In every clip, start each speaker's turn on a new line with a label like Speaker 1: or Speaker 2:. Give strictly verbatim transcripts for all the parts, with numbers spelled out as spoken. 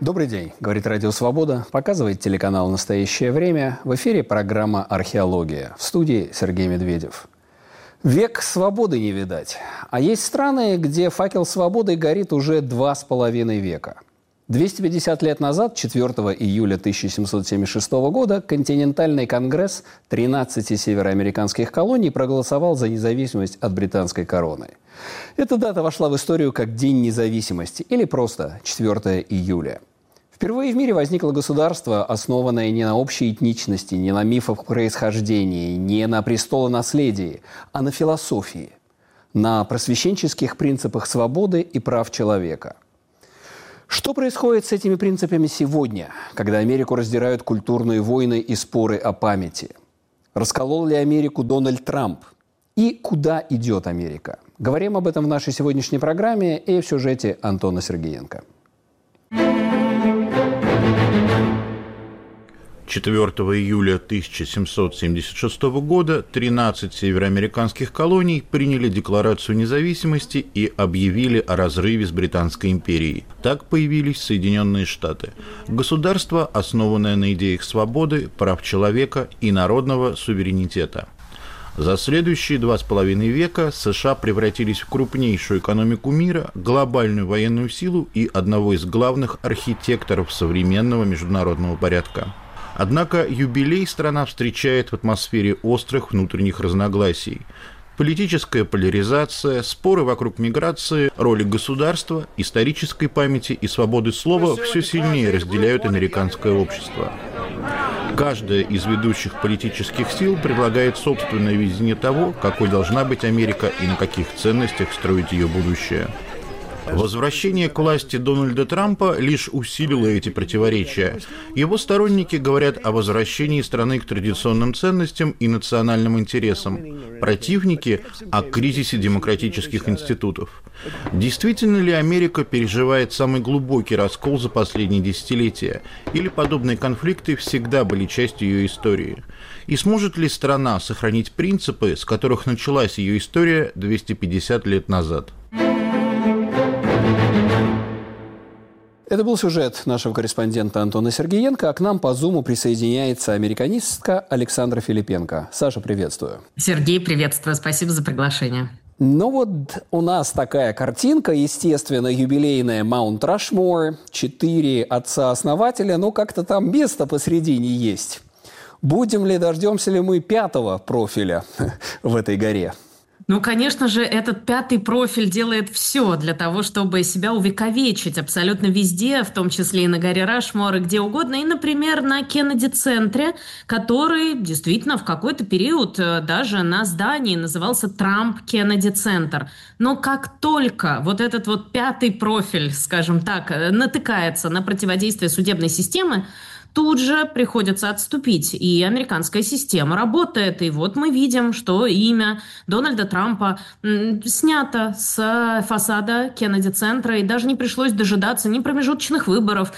Speaker 1: Добрый день, говорит Радио Свобода, показывает телеканал «Настоящее время». В эфире программа «Археология». В студии Сергей Медведев. Век свободы не видать. А есть страны, где факел свободы горит уже два с половиной века. двести пятьдесят лет назад, четвёртого июля тысяча семьсот семьдесят шестого года, континентальный конгресс тринадцати североамериканских колоний проголосовал за независимость от британской короны. Эта дата вошла в историю как День независимости или просто четвёртого июля. Впервые в мире возникло государство, основанное не на общей этничности, не на мифах происхождения, не на престолонаследии, а на философии, на просвещенческих принципах свободы и прав человека. Что происходит с этими принципами сегодня, когда Америку раздирают культурные войны и споры о памяти? Расколол ли Америку Дональд Трамп? И куда идет Америка? Говорим об этом в нашей сегодняшней программе и в сюжете Антона Сергеенко.
Speaker 2: четвёртого июля тысяча семьсот семьдесят шестого года тринадцать североамериканских колоний приняли Декларацию независимости и объявили о разрыве с Британской империей. Так появились Соединенные Штаты. Государство, основанное на идеях свободы, прав человека и народного суверенитета. За следующие два с половиной века США превратились в крупнейшую экономику мира, глобальную военную силу и одного из главных архитекторов современного международного порядка. Однако юбилей страна встречает в атмосфере острых внутренних разногласий. Политическая поляризация, споры вокруг миграции, роли государства, исторической памяти и свободы слова все сильнее разделяют американское общество. Каждая из ведущих политических сил предлагает собственное видение того, какой должна быть Америка и на каких ценностях строить ее будущее. Возвращение к власти Дональда Трампа лишь усилило эти противоречия. Его сторонники говорят о возвращении страны к традиционным ценностям и национальным интересам. Противники – о кризисе демократических институтов. Действительно ли Америка переживает самый глубокий раскол за последние десятилетия? Или подобные конфликты всегда были частью ее истории? И сможет ли страна сохранить принципы, с которых началась ее история двести пятьдесят лет назад?
Speaker 1: Это был сюжет нашего корреспондента Антона Сергеенко, а к нам по Зуму присоединяется американистка Александра Филипенко. Саша, приветствую.
Speaker 3: Сергей, приветствую. Спасибо за приглашение.
Speaker 1: Ну вот у нас такая картинка, естественно, юбилейная Маунт Рашмор, четыре отца-основателя, но как-то там место посередине есть. Будем ли, дождемся ли мы пятого профиля в этой горе?
Speaker 3: Ну, конечно же, этот пятый профиль делает все для того, чтобы себя увековечить абсолютно везде, в том числе и на горе Рашмор, и где угодно. И, например, на Кеннеди-центре, который действительно в какой-то период даже на здании назывался Трамп-Кеннеди-центр. Но как только вот этот вот пятый профиль, скажем так, натыкается на противодействие судебной системы, тут же приходится отступить, и американская система работает. И вот мы видим, что имя Дональда Трампа м, снято с фасада Кеннеди-центра, и даже не пришлось дожидаться ни промежуточных выборов,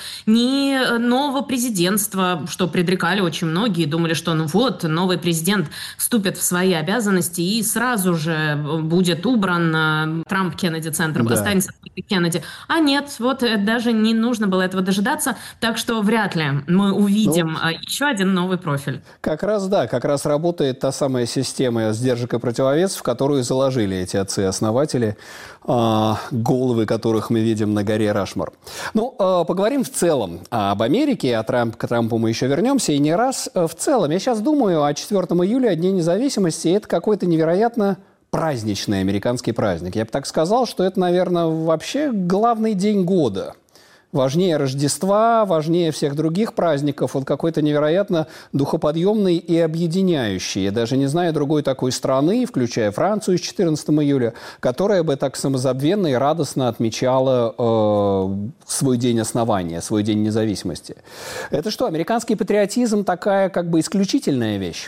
Speaker 3: ни нового президентства, что предрекали очень многие, думали, что ну вот, новый президент вступит в свои обязанности, и сразу же будет убран Трамп Кеннеди-центр, да. Останется Кеннеди. А нет, вот даже не нужно было этого дожидаться, так что вряд ли мы Мы увидим ну, еще один новый профиль.
Speaker 1: Как раз, да, как раз работает та самая система сдержек и противовесов, в которую заложили эти отцы-основатели, э, головы которых мы видим на горе Рашмор. Ну, э, поговорим в целом об Америке, о Трамп, к Трампу мы еще вернемся, и не раз. В целом, я сейчас думаю о четвёртого июля, о Дне независимости, это какой-то невероятно праздничный американский праздник. Я бы так сказал, что это, наверное, вообще главный день года. Важнее Рождества, важнее всех других праздников, он какой-то невероятно духоподъемный и объединяющий. Я даже не знаю другой такой страны, включая Францию с четырнадцатого июля, которая бы так самозабвенно и радостно отмечала э, свой день основания, свой день независимости. Это что, американский патриотизм такая как бы исключительная вещь?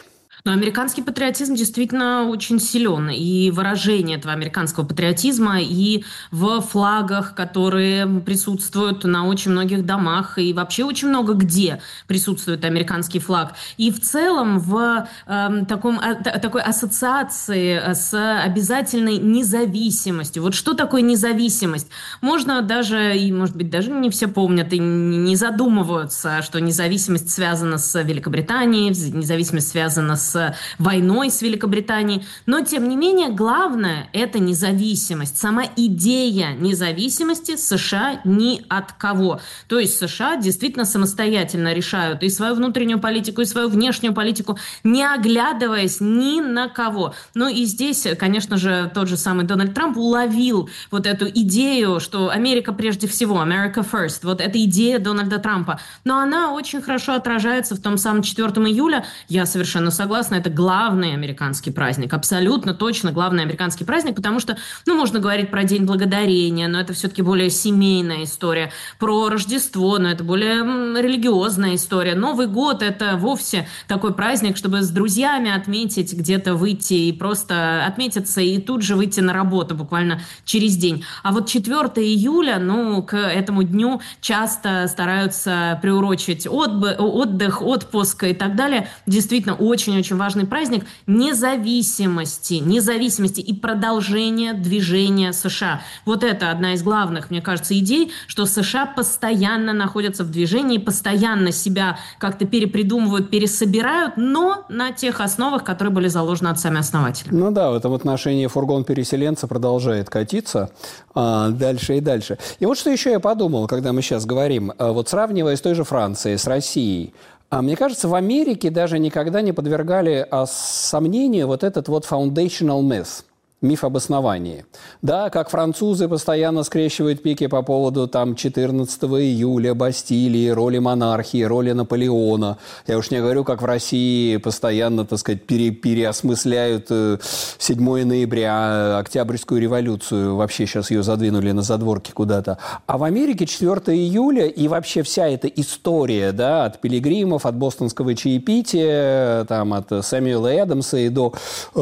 Speaker 3: Но американский патриотизм действительно очень силен. И выражение этого американского патриотизма и в флагах, которые присутствуют на очень многих домах, и вообще очень много где присутствует американский флаг. И в целом в э, таком, э, такой ассоциации с обязательной независимостью. Вот что такое независимость? Можно даже, и может быть даже не все помнят и не задумываются, что независимость связана с Великобританией, независимость связана с войной с Великобританией. Но, тем не менее, главное – это независимость. Сама идея независимости США ни от кого. То есть США действительно самостоятельно решают и свою внутреннюю политику, и свою внешнюю политику, не оглядываясь ни на кого. Ну и здесь, конечно же, тот же самый Дональд Трамп уловил вот эту идею, что Америка прежде всего, America first. Вот эта идея Дональда Трампа. Но она очень хорошо отражается в том самом четвёртого июля. Я совершенно согласна. Это главный американский праздник. Абсолютно точно главный американский праздник, потому что, ну, можно говорить про День Благодарения, но это все-таки более семейная история. Про Рождество, но это более религиозная история. Новый год – это вовсе такой праздник, чтобы с друзьями отметить, где-то выйти и просто отметиться, и тут же выйти на работу буквально через день. А вот четвёртого июля, ну, к этому дню часто стараются приурочить отдых, отпуск и так далее. Действительно, очень-очень важный праздник независимости, независимости и продолжения движения США. Вот это одна из главных, мне кажется, идей, что США постоянно находятся в движении, постоянно себя как-то перепридумывают, пересобирают, но на тех основах, которые были заложены отцами основателями.
Speaker 1: Ну да, в этом отношении фургон переселенца продолжает катиться а, дальше и дальше. И вот что еще я подумал, когда мы сейчас говорим, вот сравнивая с той же Францией, с Россией, а мне кажется, в Америке даже никогда не подвергали а, сомнению вот этот вот foundational myth. Миф об основании. Да, как французы постоянно скрещивают пики по поводу там четырнадцатого июля, Бастилии, роли монархии, роли Наполеона. Я уж не говорю, как в России постоянно, так сказать, пере, переосмысляют седьмого ноября, Октябрьскую революцию. Вообще сейчас ее задвинули на задворки куда-то. А в Америке четвёртого июля и вообще вся эта история, да, от пилигримов, от бостонского чаепития, там, от Сэмюэла Эдамса и до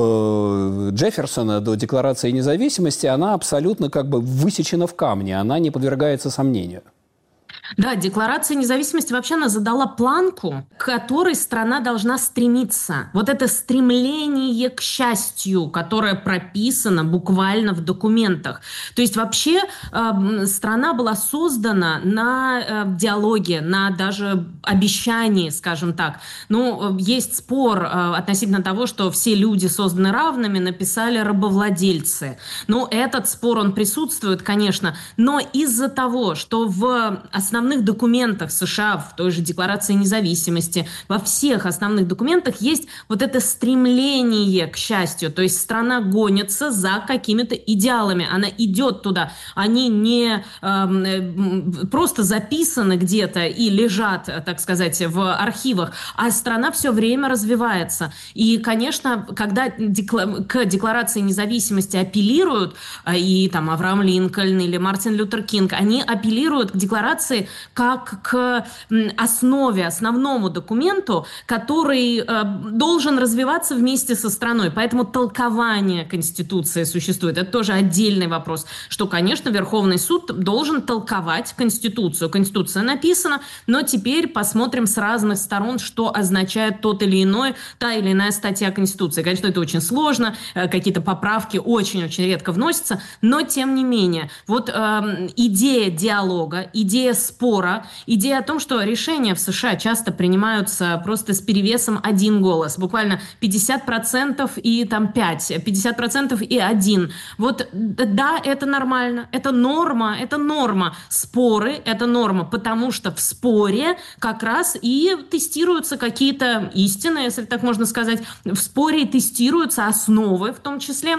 Speaker 1: э, Джефферсона, до Декларации независимости, она абсолютно как бы высечена в камне, она не подвергается сомнению.
Speaker 3: Да, Декларация независимости вообще она задала планку, к которой страна должна стремиться. Вот это стремление к счастью, которое прописано буквально в документах. То есть вообще э, страна была создана на э, диалоге, на даже обещании, скажем так. Ну, есть спор э, относительно того, что все люди созданы равными, написали рабовладельцы. Ну, этот спор, он присутствует, конечно, но из-за того, что в основном основных документах США, в той же Декларации независимости, во всех основных документах есть вот это стремление к счастью. То есть страна гонится за какими-то идеалами. Она идет туда. Они не э, просто записаны где-то и лежат, так сказать, в архивах, а страна все время развивается. И, конечно, когда декла- к Декларации независимости апеллируют, и там Авраам Линкольн или Мартин Лютер Кинг, они апеллируют к Декларации как к основе, основному документу, который э, должен развиваться вместе со страной. Поэтому толкование Конституции существует. Это тоже отдельный вопрос, что, конечно, Верховный суд должен толковать Конституцию. Конституция написана, но теперь посмотрим с разных сторон, что означает тот или иной, та или иная статья Конституции. Конечно, это очень сложно, э, какие-то поправки очень-очень редко вносятся, но тем не менее, вот э, идея диалога, идея спора, идея о том, что решения в США часто принимаются просто с перевесом один голос, буквально пятьдесят процентов и там пять, пятьдесят процентов и один. Вот да, это нормально, это норма, это норма. Споры – это норма, потому что в споре как раз и тестируются какие-то истины, если так можно сказать, в споре тестируются основы, в том числе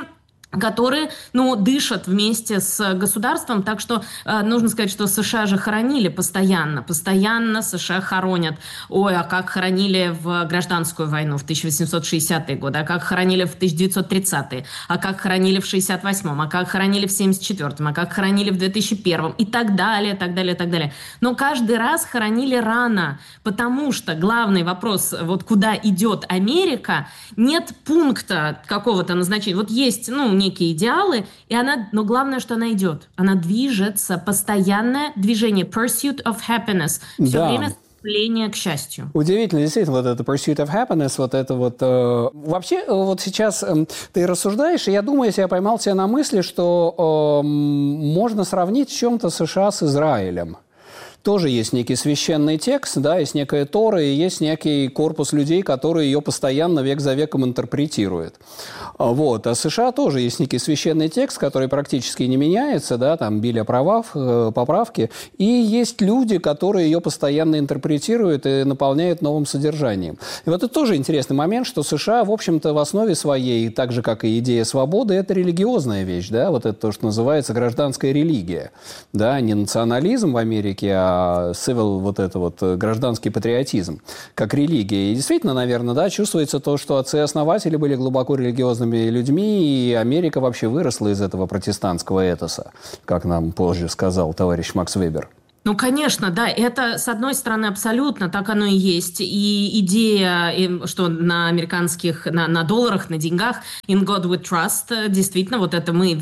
Speaker 3: которые, ну, дышат вместе с государством. Так что э, нужно сказать, что США же хоронили постоянно. Постоянно США хоронят. Ой, а как хоронили в гражданскую войну в тысяча восемьсот шестидесятые годы, а как хоронили в тысяча девятьсот тридцатые, а как хоронили в шестьдесят восьмом, а как хоронили в семьдесят четвёртом, а как хоронили в две тысячи первом и так далее, так далее, так далее. Но каждый раз хоронили рано, потому что главный вопрос, вот куда идет Америка, нет пункта какого-то назначения. Вот есть, ну, некие идеалы, и она, но главное, что она идет. Она движется, постоянное движение, pursuit of happiness, все
Speaker 1: да.
Speaker 3: время стремление к счастью.
Speaker 1: Удивительно, действительно, вот это pursuit of happiness, вот это вот... Э, вообще, вот сейчас э, ты рассуждаешь, и я думаю, если я поймал себя на мысли, что э, можно сравнить в чем-то США с Израилем. Тоже есть некий священный текст, да, есть некая Тора, и есть некий корпус людей, которые ее постоянно век за веком интерпретируют. Вот. А США тоже есть некий священный текст, который практически не меняется, да, там Библия правов, поправки, и есть люди, которые ее постоянно интерпретируют и наполняют новым содержанием. И вот это тоже интересный момент, что США, в общем-то, в основе своей, так же, как и идея свободы, это религиозная вещь, да, вот это то, что называется гражданская религия, да, не национализм в Америке, а civil, вот это вот гражданский патриотизм, как религия. И действительно, наверное, да, чувствуется то, что отцы-основатели были глубоко религиозными людьми, и Америка вообще выросла из этого протестантского этоса, как нам позже сказал товарищ Макс Вебер.
Speaker 3: Ну, конечно, да, это, с одной стороны, абсолютно так оно и есть. И идея, что на американских, на, на долларах, на деньгах in God we trust, действительно, вот это мы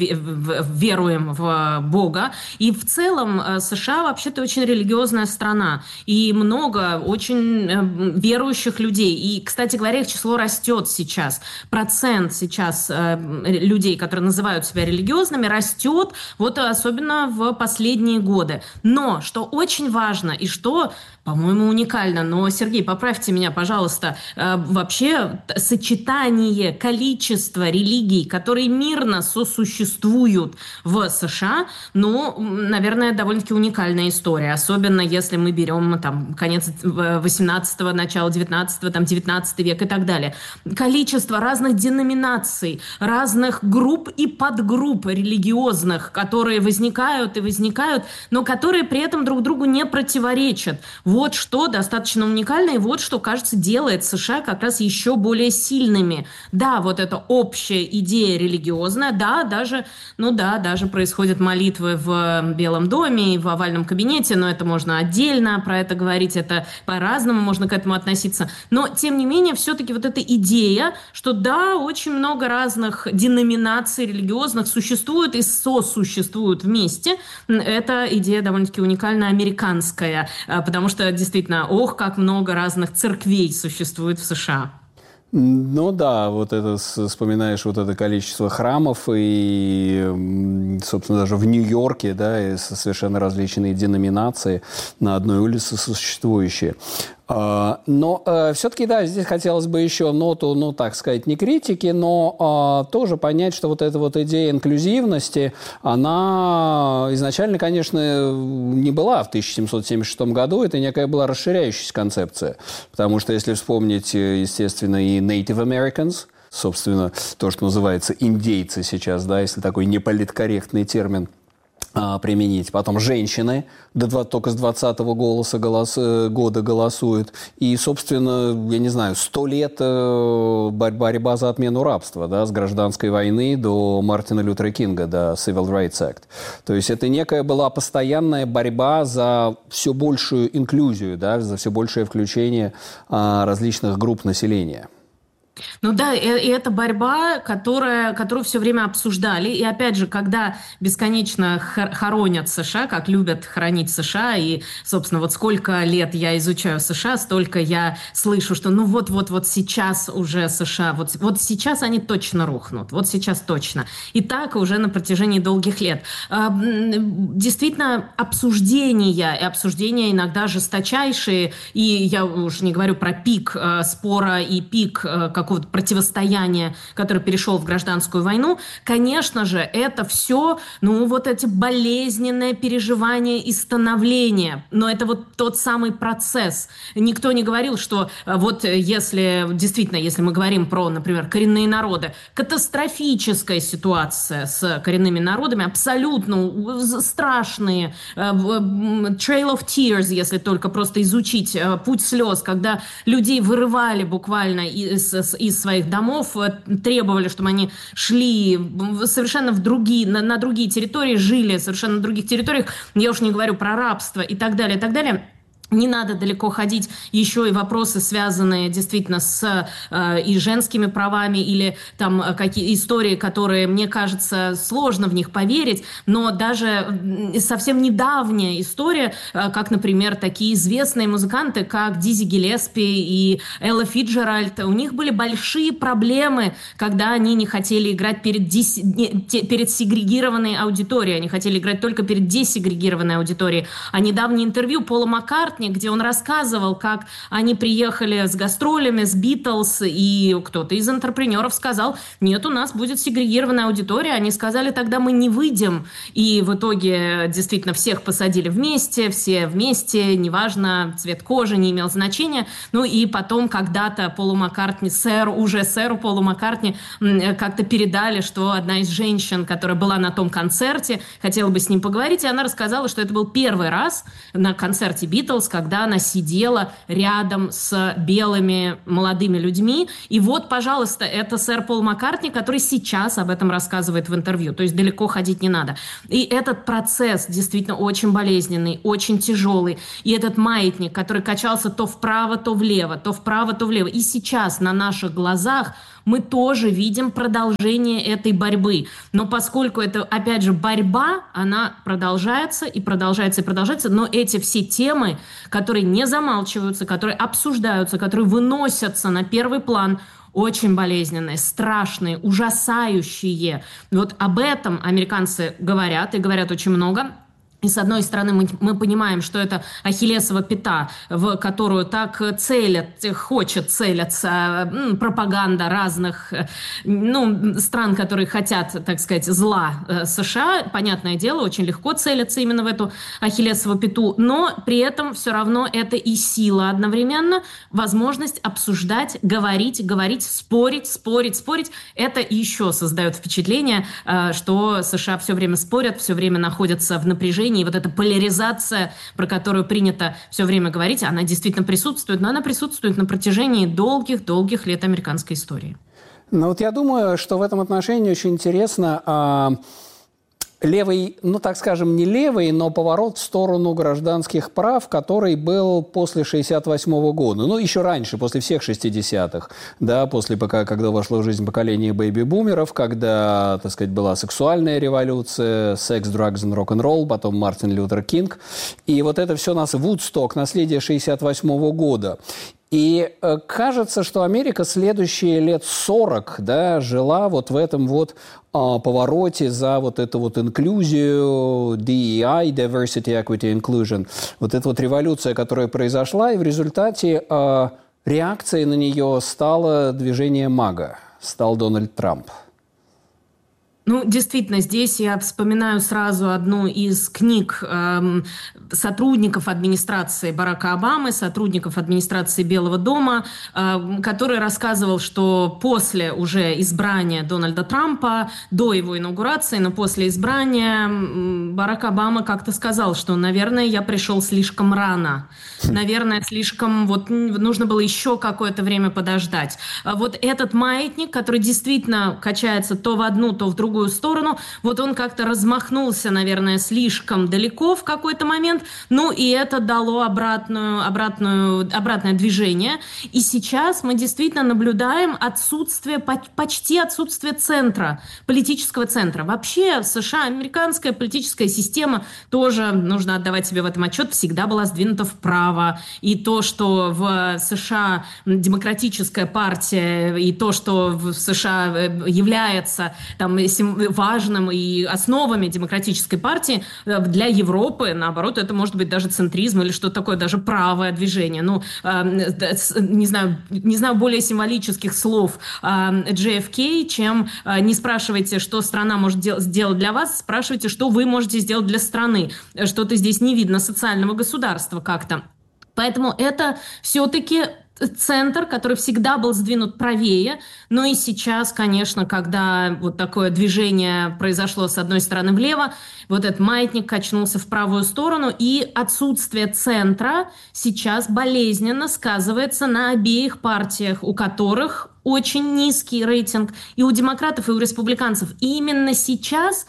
Speaker 3: веруем в Бога. И в целом США вообще-то очень религиозная страна. И много очень верующих людей. И, кстати говоря, их число растет сейчас. Процент сейчас людей, которые называют себя религиозными, растет, вот особенно в последние годы. Но, что очень важно и что, по-моему, уникально, но, Сергей, поправьте меня, пожалуйста, э, вообще сочетание количества религий, которые мирно сосуществуют в США, ну, наверное, довольно-таки уникальная история, особенно если мы берем там конец восемнадцатого, начало девятнадцатого, там девятнадцатый век и так далее. Количество разных деноминаций, разных групп и подгрупп религиозных, которые возникают и возникают, но которые при этом друг другу не противоречат. Вот что достаточно уникально, и вот что, кажется, делает США как раз еще более сильными. Да, вот эта общая идея религиозная, да, даже, ну да, даже происходят молитвы в Белом доме и в овальном кабинете, но это можно отдельно про это говорить, это по-разному можно к этому относиться. Но, тем не менее, все-таки вот эта идея, что да, очень много разных деноминаций религиозных существует и сосуществуют вместе, эта идея довольно-таки уникальная, американская, потому что действительно, ох, как много разных церквей существует в США.
Speaker 1: Ну да, вот это, вспоминаешь вот это количество храмов и, собственно, даже в Нью-Йорке, да, и совершенно различные деноминации на одной улице существующие. Но э, все-таки, да, здесь хотелось бы еще ноту, ну, так сказать, не критики, но э, тоже понять, что вот эта вот идея инклюзивности, она изначально, конечно, не была в тысяча семьсот семьдесят шестом году, это некая была расширяющаяся концепция, потому что, если вспомнить, естественно, и Native Americans, собственно, то, что называется индейцы сейчас, да, если такой неполиткорректный термин применить. Потом женщины до, только с двадцатого голоса, голос, года голосуют. И, собственно, я не знаю, сто лет борьба за отмену рабства, да, с гражданской войны до Мартина Лютера Кинга, до Civil Rights Act. То есть это некая была постоянная борьба за все большую инклюзию, да, за все большее включение а, различных групп населения.
Speaker 3: Ну да, и это борьба, которая, которую все время обсуждали. И опять же, когда бесконечно хоронят США, как любят хоронить США, и, собственно, вот сколько лет я изучаю США, столько я слышу, что ну вот-вот-вот сейчас уже США, вот, вот сейчас они точно рухнут, вот сейчас точно. И так уже на протяжении долгих лет. Действительно, обсуждения, и обсуждения иногда жесточайшие, и я уж не говорю про пик спора и пик какого-то какого-то противостояния, которое перешло в гражданскую войну, конечно же, это все, ну, вот эти болезненные переживания и становления. Но это вот тот самый процесс. Никто не говорил, что вот если, действительно, если мы говорим про, например, коренные народы, катастрофическая ситуация с коренными народами, абсолютно страшные, Trail of Tears, если только просто изучить, путь слез, когда людей вырывали буквально из, из своих домов, требовали, чтобы они шли совершенно в другие, на, на другие территории, жили совершенно на других территориях, я уж не говорю про рабство и так далее, и так далее. Не надо далеко ходить, еще и вопросы, связанные действительно с э, и женскими правами, или там какие истории, которые, мне кажется, сложно в них поверить, но даже совсем недавняя история, э, как, например, такие известные музыканты, как Дизи Гиллеспи и Элла Фицджеральд, у них были большие проблемы, когда они не хотели играть перед, дис... перед сегрегированной аудиторией, они хотели играть только перед десегрегированной аудиторией. А недавнее интервью Пола Маккартни, где он рассказывал, как они приехали с гастролями, с Битлз, и кто-то из интерпренеров сказал: нет, у нас будет сегрегированная аудитория. Они сказали: тогда мы не выйдем. И в итоге действительно всех посадили вместе, все вместе, неважно, цвет кожи не имел значения. Ну и потом когда-то Полу Маккартни, сэру, уже сэру Полу Маккартни как-то передали, что одна из женщин, которая была на том концерте, хотела бы с ним поговорить, и она рассказала, что это был первый раз на концерте Битлз, когда она сидела рядом с белыми молодыми людьми. И вот, пожалуйста, это сэр Пол Маккартни, который сейчас об этом рассказывает в интервью. То есть далеко ходить не надо. И этот процесс действительно очень болезненный, очень тяжелый. И этот маятник, который качался то вправо, то влево, то вправо, то влево. И сейчас на наших глазах мы тоже видим продолжение этой борьбы. Но поскольку это, опять же, борьба, она продолжается и продолжается и продолжается, но эти все темы, которые не замалчиваются, которые обсуждаются, которые выносятся на первый план, очень болезненные, страшные, ужасающие. Вот об этом американцы говорят, и говорят очень много. И с одной стороны мы, мы понимаем, что это ахиллесова пята, в которую так целят, хочет целиться м, пропаганда разных ну, стран, которые хотят, так сказать, зла э, США. Понятное дело, очень легко целятся именно в эту ахиллесову пяту, но при этом все равно это и сила одновременно, возможность обсуждать, говорить, говорить, спорить, спорить, спорить. Это еще создает впечатление, э, что США все время спорят, все время находятся в напряжении. И вот эта поляризация, про которую принято все время говорить, она действительно присутствует, но она присутствует на протяжении долгих-долгих лет американской истории.
Speaker 1: Ну вот я думаю, что в этом отношении очень интересно а, левый, ну так скажем, не левый, но поворот в сторону гражданских прав, который был после шестьдесят восьмого года. Ну, еще раньше, после всех шестидесятых, да, после, пока, когда вошло в жизнь поколение бэйби-бумеров, когда, так сказать, была сексуальная революция, секс, драгс и рок-н-ролл, потом Мартин Лютер Кинг. И вот это все нас Вудсток, наследие шестьдесят восьмого года. И э, кажется, что Америка следующие лет сорок, да, жила вот в этом вот э, повороте за вот эту вот инклюзию, ди и ай, Diversity, Equity, Inclusion. Вот эта вот революция, которая произошла, и в результате э, реакцией на нее стало движение МАГА, стал Дональд Трамп.
Speaker 3: Ну, действительно, здесь я вспоминаю сразу одну из книг эм, сотрудников администрации Барака Обамы, сотрудников администрации Белого дома, э, который рассказывал, что после уже избрания Дональда Трампа, до его инаугурации, но после избрания Барак Обама как-то сказал, что, наверное, я пришел слишком рано. Наверное, слишком, вот, нужно было еще какое-то время подождать. Вот этот маятник, который действительно качается то в одну, то в другую сторону, вот он как-то размахнулся, наверное, слишком далеко в какой-то момент, ну и это дало обратную, обратную, обратное движение. И сейчас мы действительно наблюдаем отсутствие, почти отсутствие центра, политического центра. Вообще США, американская политическая система, тоже, нужно отдавать себе в этом отчет, всегда была сдвинута вправо. И то, что в США демократическая партия, и то, что в США является там, важным и основами демократической партии, для Европы, наоборот, это может быть даже центризм или что-то такое, даже правое движение. Ну, не знаю, не знаю более символических слов джей эф кей, чем не спрашивайте, что страна может сделать для вас, спрашивайте, что вы можете сделать для страны. Что-то здесь не видно социального государства как-то. Поэтому это все-таки центр, который всегда был сдвинут правее, но и сейчас, конечно, когда вот такое движение произошло с одной стороны влево, вот этот маятник качнулся в правую сторону, и отсутствие центра сейчас болезненно сказывается на обеих партиях, у которых очень низкий рейтинг и у демократов, и у республиканцев. И именно сейчас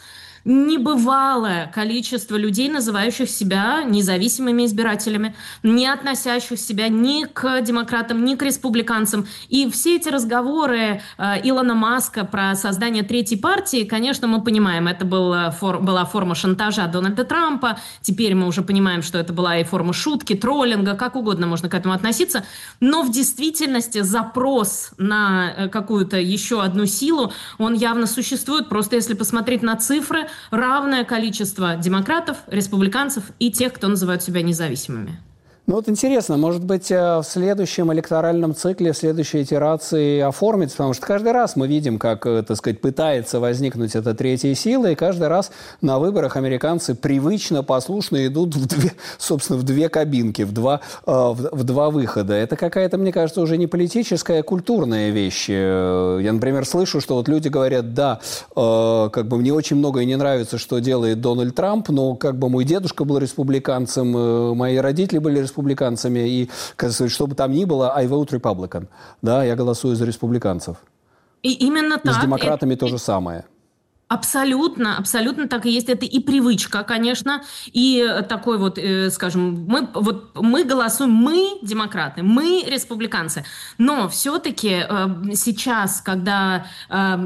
Speaker 3: небывалое количество людей, называющих себя независимыми избирателями, не относящих себя ни к демократам, ни к республиканцам. И все эти разговоры э, Илона Маска про создание третьей партии, конечно, мы понимаем, это была, фор, была форма шантажа Дональда Трампа. Теперь мы уже понимаем, что это была и форма шутки, троллинга, как угодно можно к этому относиться. Но в действительности запрос на какую-то еще одну силу, он явно существует. Просто если посмотреть на цифры, равное количество демократов, республиканцев и тех, кто называют себя независимыми.
Speaker 1: Ну вот интересно, может быть, в следующем электоральном цикле, в следующей итерации оформится, потому что каждый раз мы видим, как, так сказать, пытается возникнуть эта третья сила, и каждый раз на выборах американцы привычно, послушно идут, в две, собственно, в две кабинки, в два, в, в два выхода. Это какая-то, мне кажется, уже не политическая, а культурная вещь. Я, например, слышу, что вот люди говорят, да, как бы мне очень многое не нравится, что делает Дональд Трамп, но как бы мой дедушка был республиканцем, мои родители были республиканцами, республиканцами, и, что бы там ни было, I vote Republican. Да, я голосую за республиканцев.
Speaker 3: И именно так.
Speaker 1: И с демократами
Speaker 3: это...
Speaker 1: то же самое.
Speaker 3: Абсолютно, абсолютно так и есть. Это и привычка, конечно, и такой вот, э, скажем, мы, вот, мы голосуем, мы демократы, мы республиканцы. Но все-таки э, сейчас, когда э,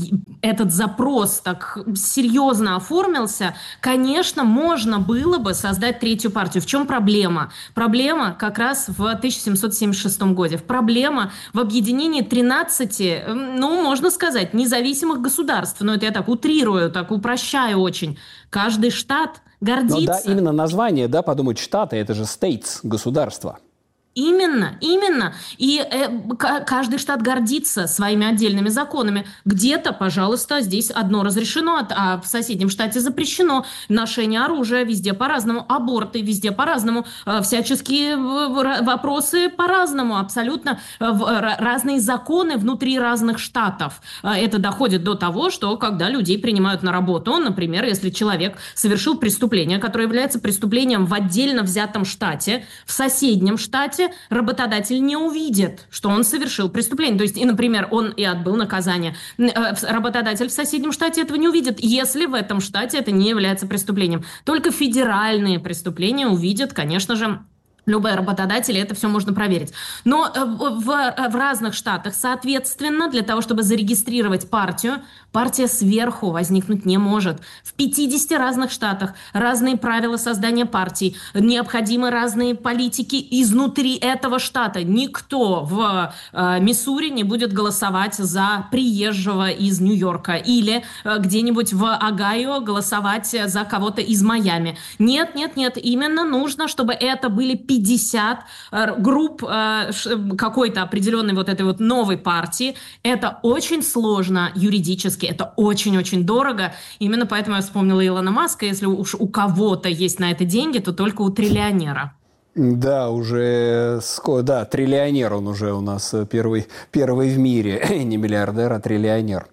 Speaker 3: этот запрос так серьезно оформился, конечно, можно было бы создать третью партию. В чем проблема? Проблема как раз в тысяча семьсот семьдесят шестом году. Проблема в объединении тринадцати, ну, можно сказать, независимых государств. Но это я так утрирую, так упрощаю очень. Каждый штат гордится.
Speaker 1: Ну да, именно название, да, подумать, штаты, это же states, государство.
Speaker 3: Именно, именно. И э, каждый штат гордится своими отдельными законами. Где-то, пожалуйста, здесь одно разрешено, а в соседнем штате запрещено. Ношение оружия везде по-разному, аборты везде по-разному, э, всяческие вопросы по-разному, абсолютно э, разные законы внутри разных штатов. Э, это доходит до того, что когда людей принимают на работу, например, если человек совершил преступление, которое является преступлением в отдельно взятом штате, в соседнем штате, работодатель не увидит, что он совершил преступление. То есть, и, например, он и отбыл наказание. Работодатель в соседнем штате этого не увидит, если в этом штате это не является преступлением. Только федеральные преступления увидят, конечно же, любые работодатели, это все можно проверить. Но в, в разных штатах, соответственно, для того, чтобы зарегистрировать партию, партия сверху возникнуть не может. В пятидесяти разных штатах разные правила создания партий, необходимы разные политики изнутри этого штата. Никто в э, Миссури не будет голосовать за приезжего из Нью-Йорка или э, где-нибудь в Огайо голосовать за кого-то из Майами. Нет, нет, нет. Именно нужно, чтобы это были пятьдесят групп э, какой-то определенной вот этой вот новой партии. Это очень сложно юридически, это очень-очень дорого. Именно поэтому я вспомнила Илона Маска. Если уж у кого-то есть на это деньги, то только у триллионера.
Speaker 1: Да, уже, да, триллионер он уже у нас первый, первый в мире, не миллиардер, а триллионер.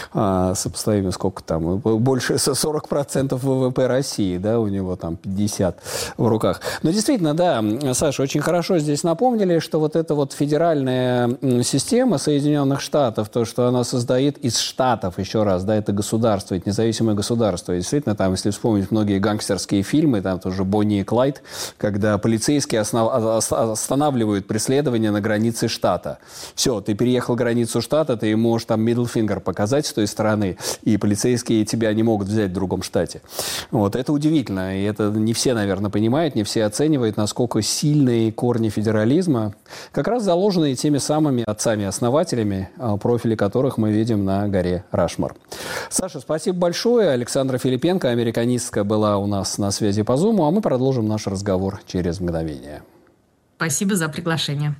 Speaker 1: А, сопоставимо сколько там, больше сорок процентов вэ вэ пэ России, да, у него там пятьдесят в руках. Но действительно, да, Саша, очень хорошо здесь напомнили, что вот эта вот федеральная система Соединенных Штатов, то, что она создает из штатов, еще раз, да, это государство, это независимое государство. И действительно, там, если вспомнить многие гангстерские фильмы, там тоже Бонни и Клайд, когда полицейские полицейские основ... останавливают преследование на границе штата. Все, ты переехал границу штата, ты можешь там middle finger показать с той стороны, и полицейские тебя не могут взять в другом штате. Вот, это удивительно, и это не все, наверное, понимают, не все оценивают, насколько сильные корни федерализма, как раз заложенные теми самыми отцами-основателями, профили которых мы видим на горе Рашмор. Саша, спасибо большое. Александра Филипенко, американистка, была у нас на связи по Зуму, а мы продолжим наш разговор через мгновение.
Speaker 3: Спасибо за приглашение.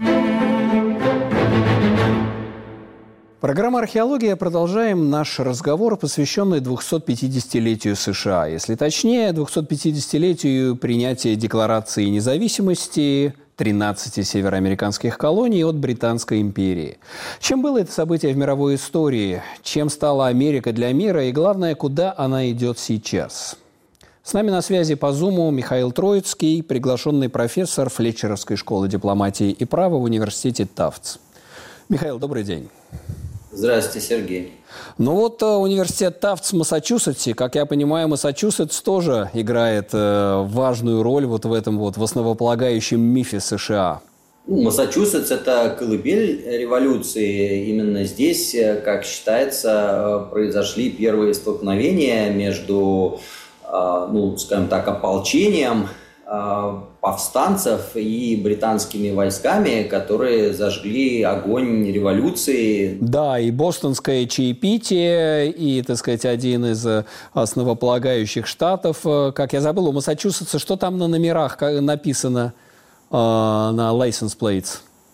Speaker 1: Программа «Археология». Продолжаем наш разговор, посвященный двухсот-пятидесятилетию США. Если точнее, двухсот-пятидесятилетию принятия Декларации независимости тринадцати североамериканских колоний от Британской империи. Чем было это событие в мировой истории? Чем стала Америка для мира? И главное, куда она идет сейчас? С нами на связи по Зуму Михаил Троицкий, приглашенный профессор Флетчеровской школы дипломатии и права в университете Тафтс. Михаил, добрый день.
Speaker 4: Здравствуйте, Сергей.
Speaker 1: Ну вот университет Тафтс в Массачусетсе, как я понимаю, Массачусетс тоже играет э, важную роль вот в этом вот в основополагающем мифе США.
Speaker 4: Ну, Массачусетс – это колыбель революции. Именно здесь, как считается, произошли первые столкновения между, э, ну, скажем так, ополчением повстанцев и британскими войсками, которые зажгли огонь революции.
Speaker 1: Да, и бостонское чаепитие, и, так сказать, один из основополагающих штатов. Как я забыл, у Массачусетса, что там на номерах написано, на license plates?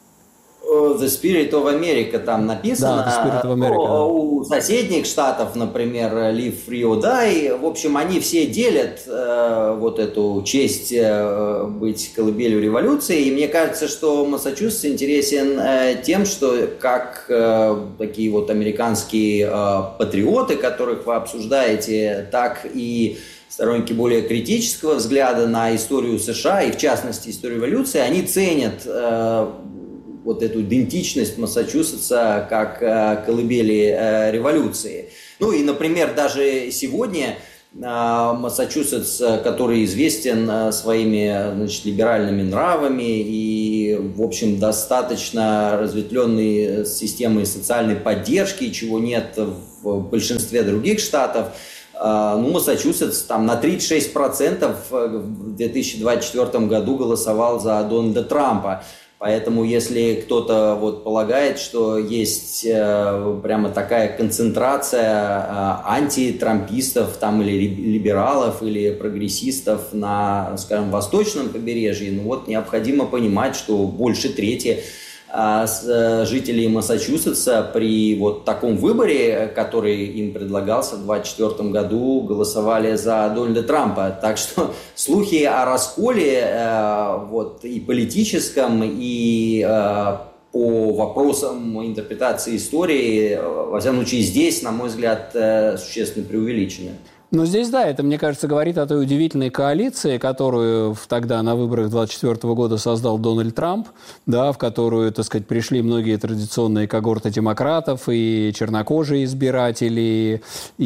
Speaker 4: The Spirit of America там написано.
Speaker 1: Да, The Spirit of America.
Speaker 4: Но у соседних штатов, например, Live Free or Die, в общем, они все делят э, вот эту честь э, быть колыбелью революции. И мне кажется, что Массачусетс интересен э, тем, что как э, такие вот американские э, патриоты, которых вы обсуждаете, так и сторонники более критического взгляда на историю США и, в частности, историю революции, они ценят э, вот эту идентичность Массачусетса как э, колыбели э, революции. Ну и, например, даже сегодня э, Массачусетс, который известен э, своими, значит, либеральными нравами и, в общем, достаточно разветвленной системой социальной поддержки, чего нет в большинстве других штатов, э, ну, Массачусетс там на тридцать шесть процентов в две тысячи двадцать четвёртом году голосовал за Дональда Трампа. Поэтому, если кто-то вот полагает, что есть э, прямо такая концентрация э, антитрампистов там, или либералов, или прогрессистов на, скажем, восточном побережье, ну вот необходимо понимать, что больше трети э, с, жителей Массачусетса при вот таком выборе, который им предлагался в двадцать четвёртом году, голосовали за Дональда Трампа. Так что слухи о расколе э, вот, и политическом, и э, по вопросам интерпретации истории, э, во всяком случае здесь, на мой взгляд, э, существенно преувеличены.
Speaker 1: Но здесь, да, это, мне кажется, говорит о той удивительной коалиции, которую тогда на выборах двадцать четвёртого года создал Дональд Трамп, да, в которую, так сказать, пришли многие традиционные когорты демократов, и чернокожие избиратели,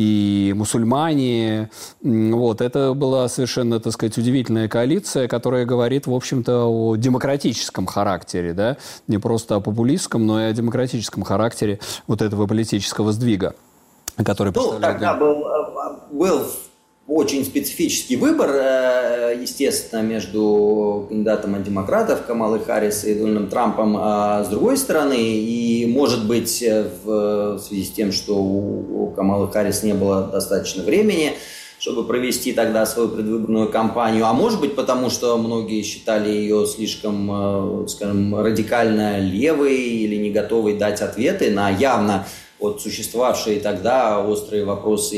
Speaker 1: и мусульмане. Вот, это была совершенно, так сказать, удивительная коалиция, которая говорит, в общем-то, о демократическом характере, да, не просто о популистском, но и о демократическом характере вот этого политического сдвига, который
Speaker 4: ну, тогда был, был очень специфический выбор, естественно, между кандидатом от демократов Камалой Харрис и Дональдом Трампом с другой стороны. И, может быть, в связи с тем, что у Камалы Харрис не было достаточно времени, чтобы провести тогда свою предвыборную кампанию, а может быть, потому что многие считали ее слишком, скажем, радикально левой или не готовой дать ответы на явно вот существовавшие тогда острые вопросы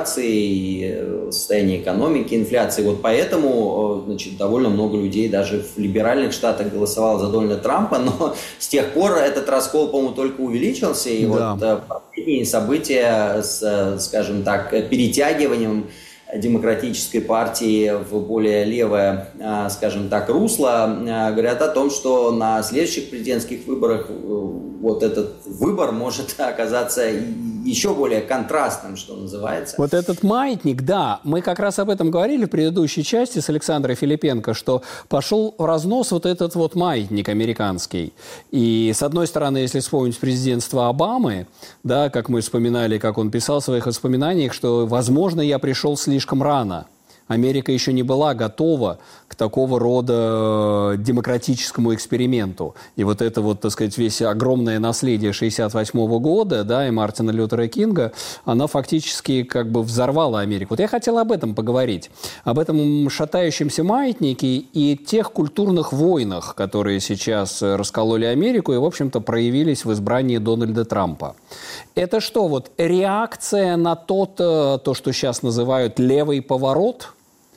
Speaker 4: иммиграции, состояния экономики, инфляции. Вот поэтому, значит, довольно много людей даже в либеральных штатах голосовало за Дональда Трампа, но с тех пор этот раскол, по-моему, только увеличился. И да. вот последние события с, скажем так, перетягиванием демократической партии в более левое, скажем так, русло, говорят о том, что на следующих президентских выборах вот этот выбор может оказаться еще более контрастным, что называется.
Speaker 1: Вот этот маятник, да, мы как раз об этом говорили в предыдущей части с Александрой Филипенко, что пошел в разнос вот этот вот маятник американский. И, с одной стороны, если вспомнить президентство Обамы, да, как мы вспоминали, как он писал в своих воспоминаниях, что, возможно, я пришел слишком рано. Америка еще не была готова к такого рода демократическому эксперименту. И вот это вот, так сказать, весь огромное наследие шестьдесят восьмого года, да, и Мартина Лютера Кинга, она фактически как бы взорвала Америку. Вот я хотел об этом поговорить. Об этом шатающемся маятнике и тех культурных войнах, которые сейчас раскололи Америку и, в общем-то, проявились в избрании Дональда Трампа. Это что, вот реакция на тот, то, что сейчас называют левый поворот,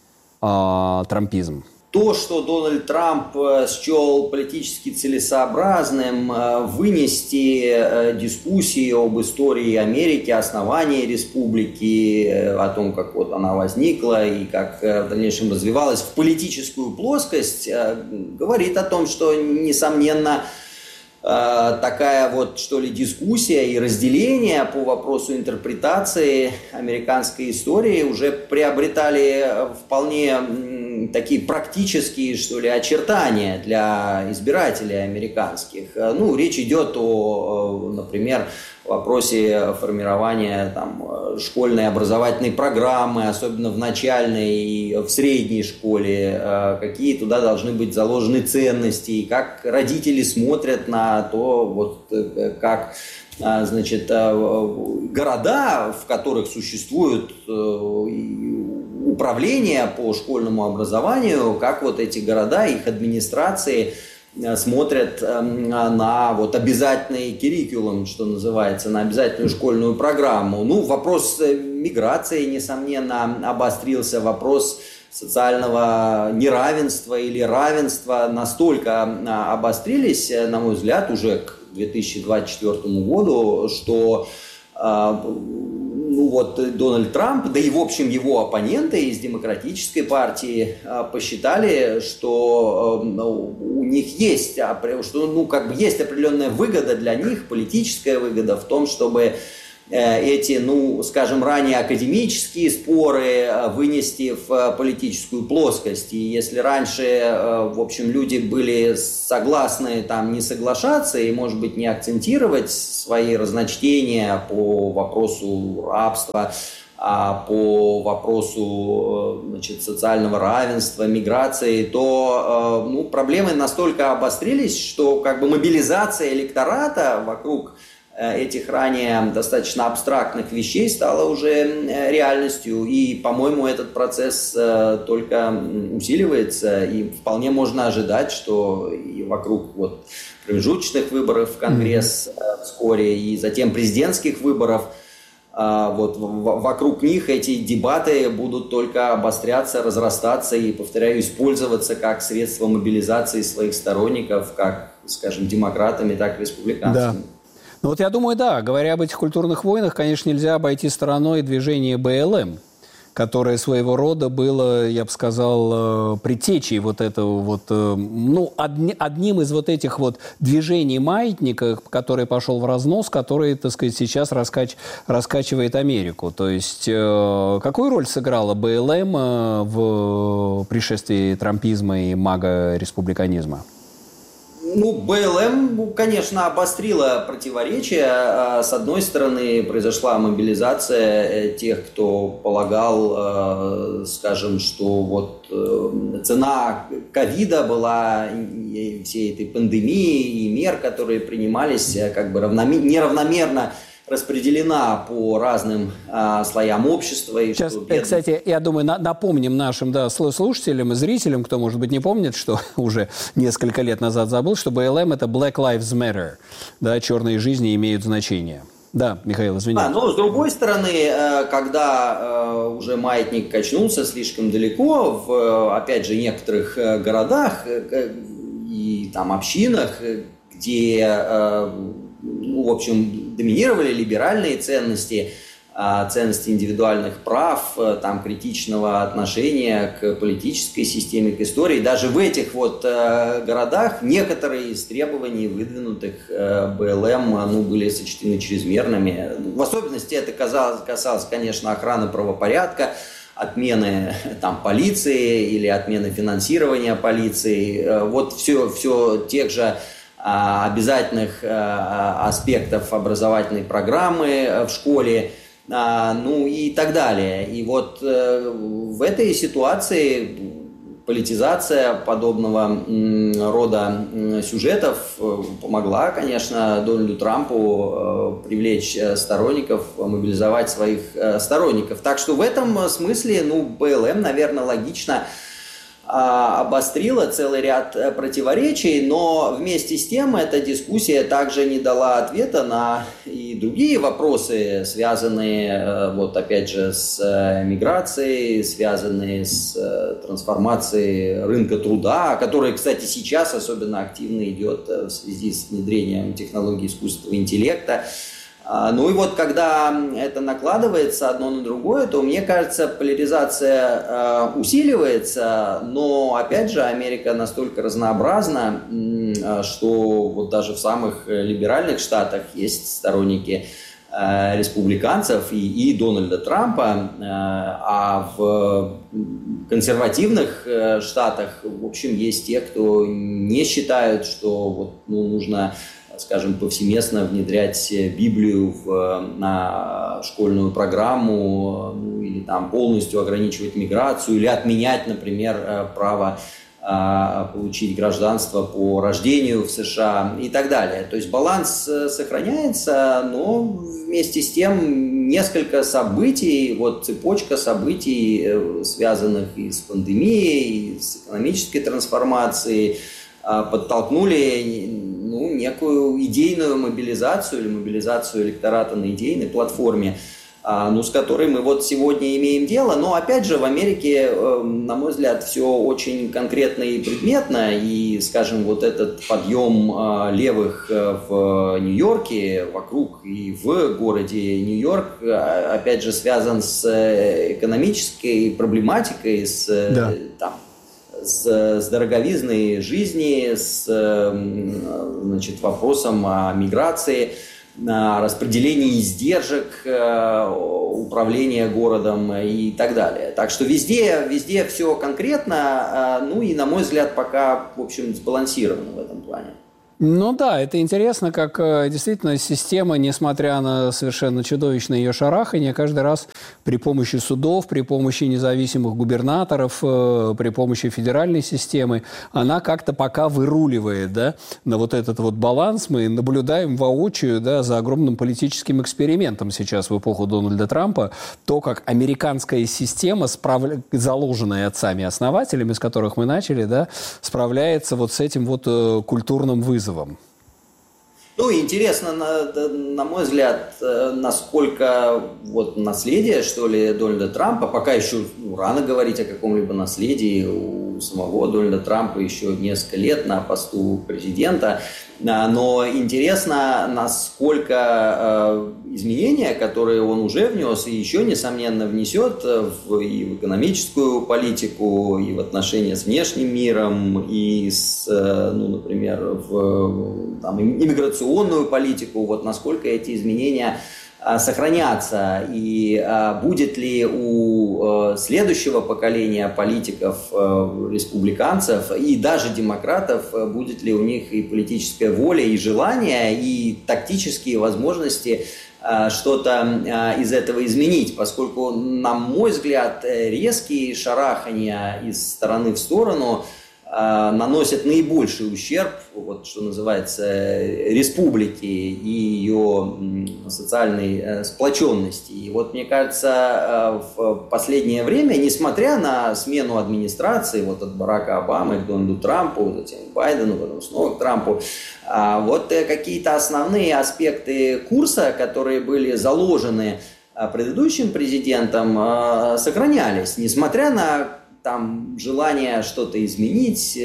Speaker 1: трампизм?
Speaker 4: То, что Дональд Трамп счел политически целесообразным вынести дискуссии об истории Америки, основании республики, о том, как вот она возникла и как в дальнейшем развивалась в политическую плоскость, говорит о том, что, несомненно, такая вот, что ли, дискуссия и разделение по вопросу интерпретации американской истории уже приобретали вполне такие практические, что ли, очертания для избирателей американских. Ну, речь идет о, например, вопросе формирования там, школьной образовательной программы, особенно в начальной и в средней школе, какие туда должны быть заложены ценности, и как родители смотрят на то, вот, как, значит, города, в которых существуют управления по школьному образованию, как вот эти города, их администрации смотрят на вот обязательный curriculum, что называется, на обязательную школьную программу. Ну, вопрос миграции, несомненно, обострился, вопрос социального неравенства или равенства настолько обострились, на мой взгляд, уже к две тысячи двадцать четвёртому году, что ну вот Дональд Трамп, да и в общем его оппоненты из Демократической партии посчитали, что у них есть, что, ну, как бы есть определенная выгода для них, политическая выгода в том, чтобы эти, ну, скажем, ранее академические споры вынести в политическую плоскость. И если раньше, в общем, люди были согласны там не соглашаться и, может быть, не акцентировать свои разночтения по вопросу рабства, а по вопросу, значит, социального равенства, миграции, то, ну, проблемы настолько обострились, что как бы мобилизация электората вокруг этих ранее достаточно абстрактных вещей стало уже реальностью. И, по-моему, этот процесс только усиливается. И вполне можно ожидать, что и вокруг вот промежуточных выборов в Конгресс mm-hmm. вскоре, и затем президентских выборов, вот вокруг них эти дебаты будут только обостряться, разрастаться и, повторяю, использоваться как средство мобилизации своих сторонников, как, скажем, демократами, так и республиканцами.
Speaker 1: Да. Ну вот я думаю, да, говоря об этих культурных войнах, конечно, нельзя обойти стороной движение бэ эл эм, которое своего рода было, я бы сказал, предтечей вот этого вот, ну, одни, одним из вот этих вот движений маятника, который пошел в разнос, который, так сказать, сейчас раскач, раскачивает Америку. То есть какую роль сыграла бэ эл эм в пришествии трампизма и мага-республиканизма?
Speaker 4: Ну, бэ эл эм, конечно, обострила противоречия. С одной стороны, произошла мобилизация тех, кто полагал, скажем, что вот цена ковида была всей этой пандемии и мер, которые принимались, как бы равномер... неравномерно распределена по разным а, слоям общества. И
Speaker 1: Сейчас,
Speaker 4: что бедных...
Speaker 1: кстати, я думаю, на, напомним нашим да, слушателям и зрителям, кто, может быть, не помнит, что уже несколько лет назад забыл, что бэ эл эм – это Black Lives Matter, да, черные жизни имеют значение. Да, Михаил, извини.
Speaker 4: А, но с другой стороны, когда уже маятник качнулся слишком далеко, в, опять же, некоторых городах и там общинах, где, ну, в общем, доминировали либеральные ценности, ценности индивидуальных прав, там, критичного отношения к политической системе, к истории. Даже в этих вот э, городах некоторые из требований, выдвинутых э, БЛМ, ну, были сочтены чрезмерными. В особенности это касалось, касалось, конечно, охраны правопорядка, отмены там, полиции или отмены финансирования полиции. Вот все, все тех же а, обязательных а, аспектов образовательной программы в школе, а, ну и так далее. И вот а, в этой ситуации политизация подобного рода сюжетов помогла, конечно, Дональду Трампу привлечь сторонников, мобилизовать своих сторонников. Так что в этом смысле, ну, БЛМ, наверное, логично обострила целый ряд противоречий, но вместе с тем эта дискуссия также не дала ответа на и другие вопросы, связанные, вот опять же, с миграцией, связанные с трансформацией рынка труда, который, кстати, сейчас особенно активно идет в связи с внедрением технологий искусственного интеллекта. Ну и вот когда это накладывается одно на другое, то, мне кажется, поляризация э, усиливается, но, опять же, Америка настолько разнообразна, э, что вот даже в самых либеральных штатах есть сторонники э, республиканцев и, и Дональда Трампа, э, а в консервативных э, штатах, в общем, есть те, кто не считают, что вот, ну, нужно, скажем, повсеместно внедрять Библию в, на школьную программу, ну, или там полностью ограничивать миграцию, или отменять, например, право а, получить гражданство по рождению в США и так далее. То есть баланс сохраняется, но вместе с тем несколько событий, вот цепочка событий, связанных и с пандемией, и с экономической трансформацией, подтолкнули, ну, некую идейную мобилизацию или мобилизацию электората на идейной платформе, ну, с которой мы вот сегодня имеем дело. Но, опять же, в Америке, на мой взгляд, все очень конкретно и предметно. И, скажем, вот этот подъем левых в Нью-Йорке, вокруг и в городе Нью-Йорк, опять же, связан с экономической проблематикой, с, да. там, С, с дороговизной жизни, с, значит, вопросом о миграции, о распределении издержек, управления городом и так далее. Так что везде, везде все конкретно, ну и, на мой взгляд, пока, в общем, сбалансировано в этом плане.
Speaker 1: Ну да, это интересно, как действительно система, несмотря на совершенно чудовищное ее шарахание, каждый раз при помощи судов, при помощи независимых губернаторов, при помощи федеральной системы, она как-то пока выруливает, да, на вот этот вот баланс. Мы наблюдаем воочию, да, за огромным политическим экспериментом сейчас в эпоху Дональда Трампа, то, как американская система, справ... заложенная отцами-основателями, с которых мы начали, да, справляется вот с этим вот культурным вызовом.
Speaker 4: Ну, интересно, на, на мой взгляд, насколько вот наследие, что ли, Дональда Трампа, пока еще ну, рано говорить о каком-либо наследии, у самого Дональда Трампа еще несколько лет на посту президента, но интересно, насколько изменения, которые он уже внес и еще, несомненно, внесет в, и в экономическую политику, и в отношения с внешним миром, и с, ну, например, в там, иммиграционную политику, вот насколько эти изменения сохранятся, и а, будет ли у а, следующего поколения политиков, а, республиканцев и даже демократов, а, будет ли у них и политическая воля, и желание, и тактические возможности а, что-то а, из этого изменить, поскольку, на мой взгляд, резкие шарахания из стороны в сторону наносят наибольший ущерб, вот, что называется, республике и ее социальной сплоченности. И вот, мне кажется, в последнее время, несмотря на смену администрации, вот от Барака Обамы к Дональду Трампу, затем к Байдену, потом снова к Трампу, вот какие-то основные аспекты курса, которые были заложены предыдущим президентом, сохранялись, несмотря на там желание что-то изменить,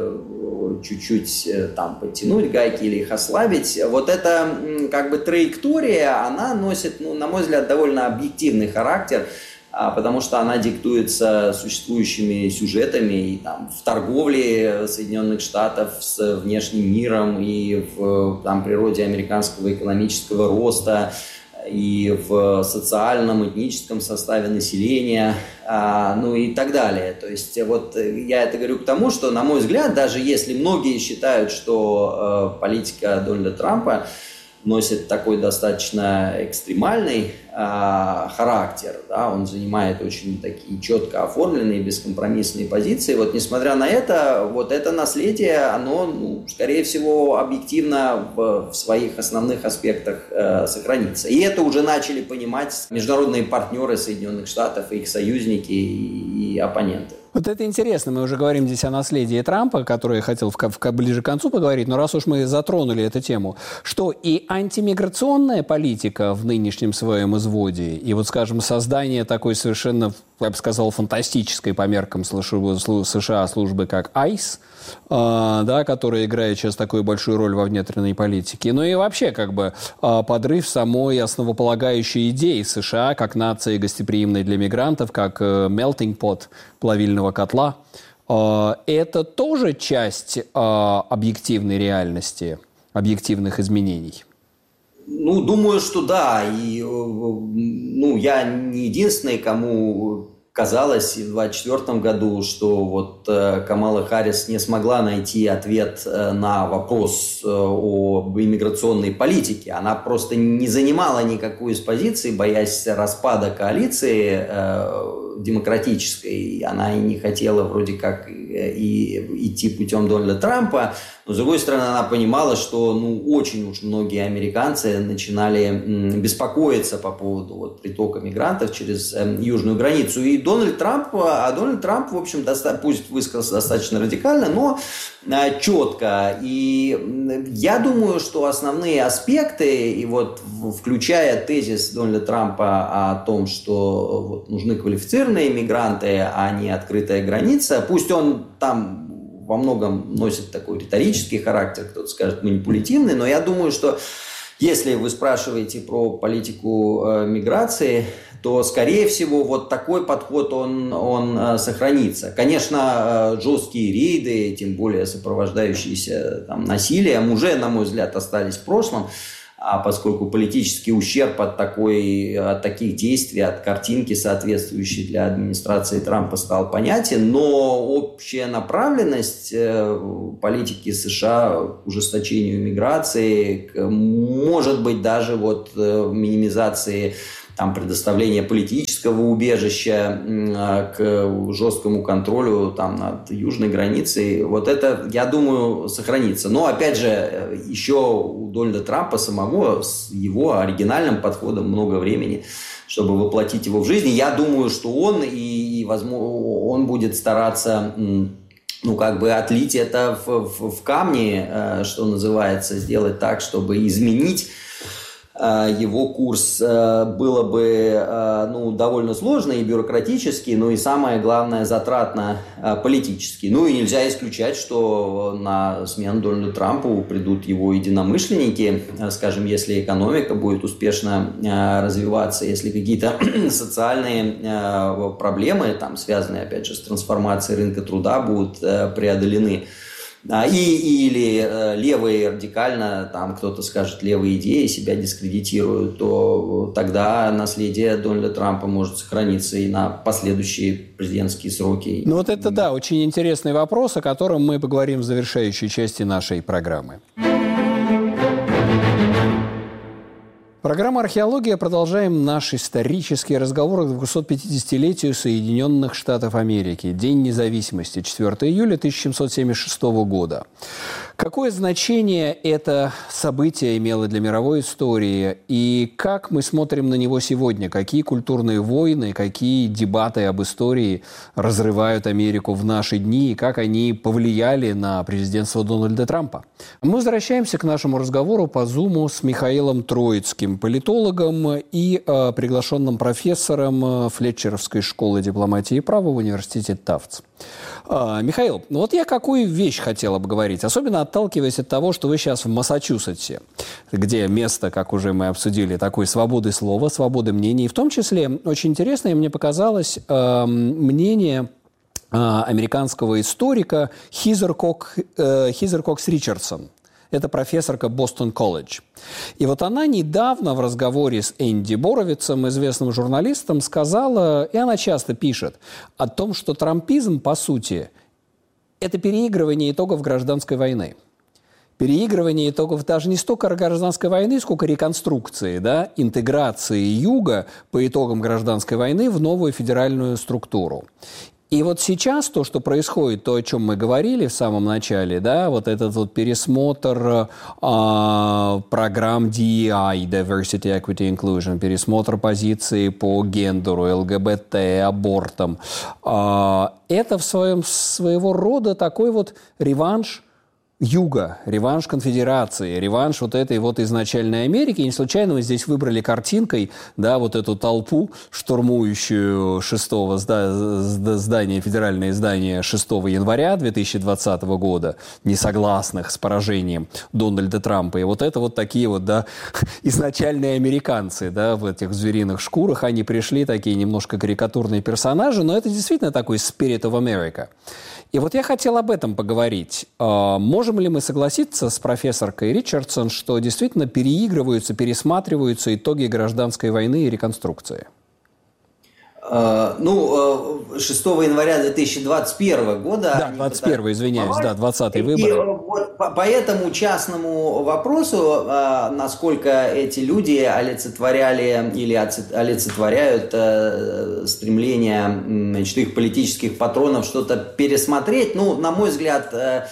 Speaker 4: чуть-чуть там подтянуть гайки или их ослабить, вот эта как бы траектория, она носит, ну, на мой взгляд, довольно объективный характер, потому что она диктуется существующими сюжетами и там, в торговле Соединенных Штатов с внешним миром и в там, природе американского экономического роста, и в социальном, этническом составе населения, а, ну и так далее. То есть вот я это говорю к тому, что, на мой взгляд, даже если многие считают, что э, политика Дональда Трампа носит такой достаточно экстремальный э, характер, да, он занимает очень такие четко оформленные, бескомпромиссные позиции. Вот несмотря на это, вот это наследие, оно, ну, скорее всего, объективно в, в своих основных аспектах э, сохранится. И это уже начали понимать международные партнеры Соединенных Штатов, их союзники и, и оппоненты.
Speaker 1: Вот это интересно. Мы уже говорим здесь о наследии Трампа, которое я хотел в, в, ближе к концу поговорить, но раз уж мы затронули эту тему, что и антимиграционная политика в нынешнем своем изводе, и вот, скажем, создание такой совершенно, я бы сказал, фантастической по меркам США службы, как айс, э, да, которая играет сейчас такую большую роль во внутренней политике, ну и вообще как бы э, подрыв самой основополагающей идеи США как нации гостеприимной для мигрантов, как э, melting pot, плавильного котла. Э, это тоже часть э, объективной реальности, объективных изменений?
Speaker 4: Ну, думаю, что да. И, ну, я не единственный, кому казалось в двадцать четвёртом году, что вот Камала Харрис не смогла найти ответ на вопрос об иммиграционной политике. Она просто не занимала никакую из позиций, боясь распада коалиции демократической. Она и не хотела вроде как и идти путем Дональда Трампа. Но, с другой стороны, она понимала, что ну, очень уж многие американцы начинали беспокоиться по поводу вот, притока мигрантов через э, южную границу. И Дональд Трамп, а Дональд Трамп, в общем, доста- пусть высказался достаточно радикально, но э, четко. И я думаю, что основные аспекты, и вот включая тезис Дональда Трампа о том, что вот, нужны квалифицированные мигранты, а не открытая граница, пусть он там во многом носит такой риторический характер, кто-то скажет манипулятивный, но я думаю, что если вы спрашиваете про политику э, миграции, то, скорее всего, вот такой подход, он, он э, сохранится. Конечно, э, жесткие рейды, тем более сопровождающиеся там, насилием, уже, на мой взгляд, остались в прошлом. А поскольку политический ущерб от, такой, от таких действий, от картинки, соответствующей для администрации Трампа, стал понятен, но общая направленность политики США к ужесточению миграции, к, может быть, даже вот минимизации там, предоставления политического убежища к жесткому контролю там, над южной границей, вот это, я думаю, сохранится. Но, опять же, еще у Дональда Трампа самого с его оригинальным подходом много времени, чтобы воплотить его в жизнь. Я думаю, что он, и, и возможно, он будет стараться ну, как бы отлить это в, в, в камни, что называется, сделать так, чтобы изменить его курс было бы ну, довольно сложно и бюрократически, но и самое главное затратно политически. Ну и нельзя исключать, что на смену Дональду Трампу придут его единомышленники, скажем, если экономика будет успешно развиваться, если какие-то социальные проблемы, там, связанные опять же с трансформацией рынка труда, будут преодолены. И, или э, левые радикально, там кто-то скажет, левые идеи себя дискредитируют, то тогда наследие Дональда Трампа может сохраниться и на последующие президентские сроки.
Speaker 1: Ну вот это, да, очень интересный вопрос, о котором мы поговорим в завершающей части нашей программы. Программа «Археология». Продолжаем наш исторический разговор к двухсотпятидесятилетию Соединенных Штатов Америки. День независимости, четвёртого июля тысяча семьсот семьдесят шестого года. Какое значение это событие имело для мировой истории и как мы смотрим на него сегодня? Какие культурные войны, какие дебаты об истории разрывают Америку в наши дни и как они повлияли на президентство Дональда Трампа? Мы возвращаемся к нашему разговору по Зуму с Михаилом Троицким, политологом и э, приглашенным профессором Флетчеровской школы дипломатии и права в университете Тафтс. Э, Михаил, ну вот я какую вещь хотел обговорить, особенно отталкиваясь от того, что вы сейчас в Массачусетсе, где место, как уже мы обсудили, такой свободы слова, свободы мнений. И в том числе очень интересное мне показалось э, мнение американского историка Хизер Кокс Ричардсон. Это профессорка Бостон колледж. И вот она недавно в разговоре с Энди Боровицем, известным журналистом, сказала, и она часто пишет, о том, что трампизм, по сути, это переигрывание итогов гражданской войны. Переигрывание итогов даже не столько гражданской войны, сколько реконструкции, да, интеграции Юга по итогам гражданской войны в новую федеральную структуру. И вот сейчас то, что происходит, то, о чем мы говорили в самом начале, да, вот этот вот пересмотр э, программ ди и ай, Diversity, Equity, Inclusion, пересмотр позиции по гендеру, ЛГБТ, абортам, э, это в своем, своего рода такой вот реванш Юга, реванш конфедерации, реванш вот этой вот изначальной Америки. И не случайно мы здесь выбрали картинкой, да, вот эту толпу, штурмующую шестого здания, федеральное здание шестого января две тысячи двадцатого года, несогласных с поражением Дональда Трампа. И вот это вот такие вот, да, изначальные американцы, да, в этих звериных шкурах, они пришли, такие немножко карикатурные персонажи, но это действительно такой spirit of America. И вот я хотел об этом поговорить. Можем ли мы согласиться с профессоркой Ричардсон, что действительно переигрываются, пересматриваются итоги гражданской войны и реконструкции?
Speaker 4: Ну, шестого января две тысячи двадцать первого года...
Speaker 1: Да, двадцать первого, извиняюсь, да, двадцатый выборы.
Speaker 4: И вот по, по этому частному вопросу, насколько эти люди олицетворяли или олицетворяют стремление, значит, их политических патронов что-то пересмотреть, ну, на мой взгляд...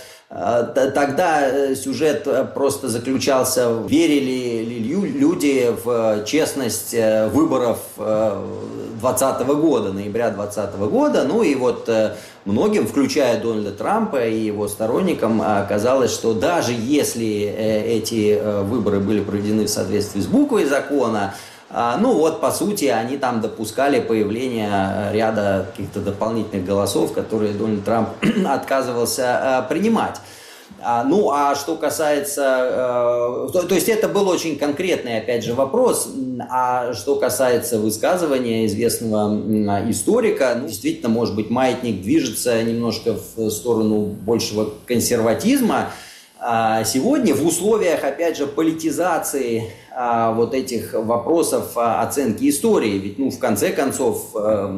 Speaker 4: Тогда сюжет просто заключался, верили ли люди в честность выборов двадцатого года, ноября двадцатого года. Ну и вот многим, включая Дональда Трампа и его сторонникам, оказалось, что даже если эти выборы были проведены в соответствии с буквой закона, ну вот, по сути, они там допускали появление ряда каких-то дополнительных голосов, которые Дональд Трамп отказывался принимать. Ну, а что касается... То, то есть это был очень конкретный, опять же, вопрос. А что касается высказывания известного историка, ну, действительно, может быть, маятник движется немножко в сторону большего консерватизма. Сегодня в условиях, опять же, политизации вот этих вопросов оценки истории, ведь, ну, в конце концов,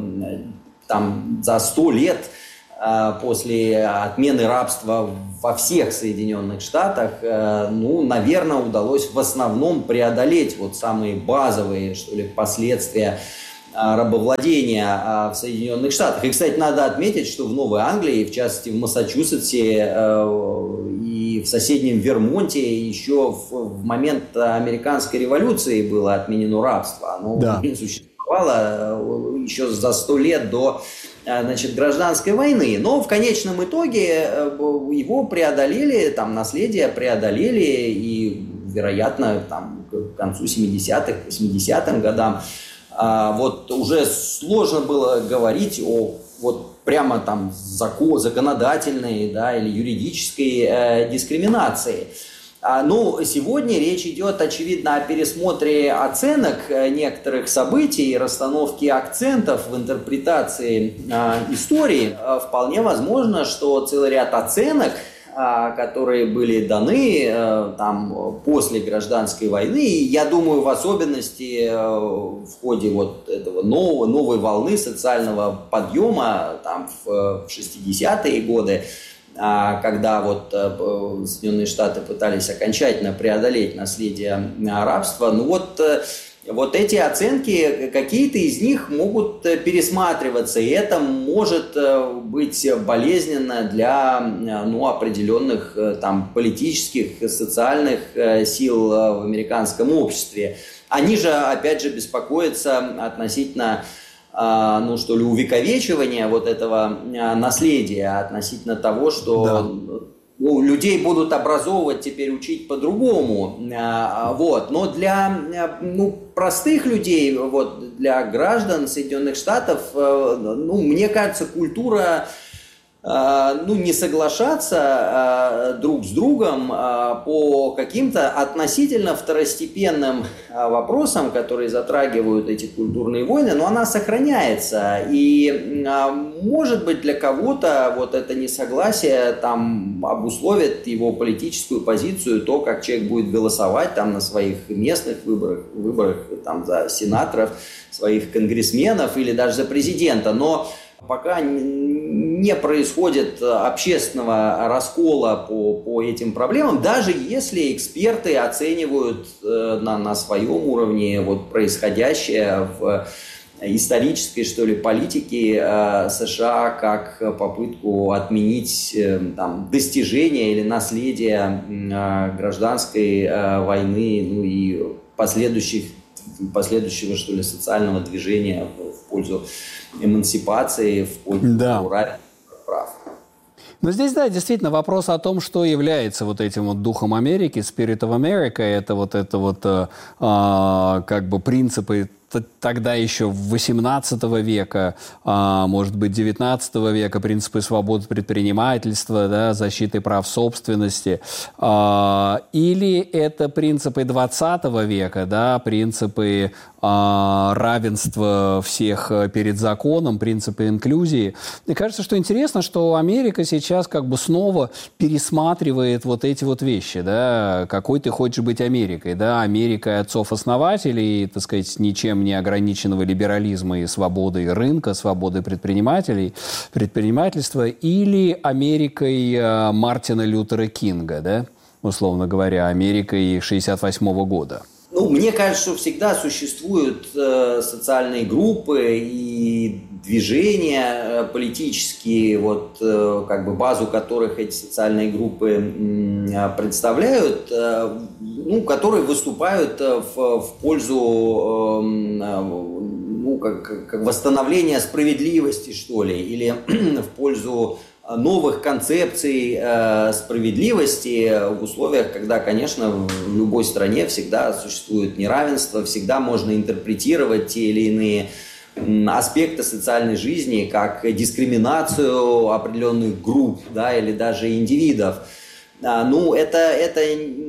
Speaker 4: там за сто лет после отмены рабства во всех Соединенных Штатах, ну, наверное, удалось в основном преодолеть вот самые базовые, что ли, последствия рабовладения в Соединенных Штатах. И, кстати, надо отметить, что в Новой Англии, в частности в Массачусетсе и в соседнем Вермонте еще в момент американской революции было отменено рабство. Оно да. существовало еще за сто лет до, значит, гражданской войны. Но в конечном итоге его преодолели, там, наследие преодолели, и, вероятно, там, к концу семидесятых, восьмидесятым годам А, вот уже сложно было говорить о вот прямо там закон, законодательной, да, или юридической э, дискриминации. А, ну, сегодня речь идет, очевидно, о пересмотре оценок некоторых событий, расстановке акцентов в интерпретации э, истории. Э, вполне возможно, что целый ряд оценок, которые были даны там после гражданской войны, и я думаю, в особенности в ходе вот этого нового, новой волны социального подъема там в шестидесятые годы, когда вот Соединенные Штаты пытались окончательно преодолеть наследие рабства, ну вот Вот эти оценки, какие-то из них могут пересматриваться, и это может быть болезненно для, ну, определенных там политических, социальных сил в американском обществе. Они же, опять же, беспокоятся относительно, ну, что ли, увековечивания вот этого наследия, относительно того, что... Да. ну, людей будут образовывать, теперь учить по-другому, вот. Но для ну, простых людей, вот, для граждан Соединенных Штатов, ну, мне кажется, культура ну, не соглашаться друг с другом по каким-то относительно второстепенным вопросам, которые затрагивают эти культурные войны, но она сохраняется. И, может быть, для кого-то вот это несогласие там обусловит его политическую позицию, то, как человек будет голосовать там на своих местных выборах, выборах там, за сенаторов, своих конгрессменов или даже за президента. Но пока не происходит общественного раскола по, по этим проблемам, даже если эксперты оценивают э, на, на своем уровне вот, происходящее в исторической, что ли, политике э, США как попытку отменить э, там, достижения или наследие э, гражданской э, войны, ну и последующих, последующего, что ли, социального движения в, в пользу эмансипации, в пользу
Speaker 1: да.
Speaker 4: равенства прав.
Speaker 1: Но здесь, да, действительно вопрос о том, что является вот этим вот духом Америки, Spirit of America, это вот это вот э, как бы принципы тогда еще восемнадцатого века, а, может быть, девятнадцатого века, принципы свободы предпринимательства, да, защиты прав собственности, а, или это принципы двадцатого века, да, принципы а, равенства всех перед законом, принципы инклюзии. Мне кажется, что интересно, что Америка сейчас как бы снова пересматривает вот эти вот вещи, да, какой ты хочешь быть Америкой, да, Америка отцов-основателей, так сказать, ничем не ограниченного либерализма и свободы рынка, свободы предпринимателей, предпринимательства, или Америкой э, Мартина Лютера Кинга, да, условно говоря, Америкой шестьдесят восьмого года?
Speaker 4: Ну, мне кажется, что всегда существуют э, социальные группы и движения э, политические, вот, э, как бы базу которых эти социальные группы э, представляют, э, ну, которые выступают э, в, в пользу э, ну, как, как восстановления справедливости, что ли, или в пользу новых концепций э, справедливости в условиях, когда, конечно, в любой стране всегда существует неравенство, всегда можно интерпретировать те или иные аспекты социальной жизни как дискриминацию определенных групп, да, или даже индивидов. А, ну, это, это